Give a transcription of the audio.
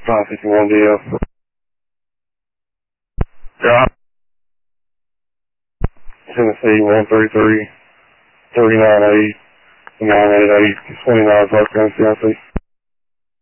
551 DL. Yeah. Tennessee 133 398 988 29 South Carolina, Tennessee.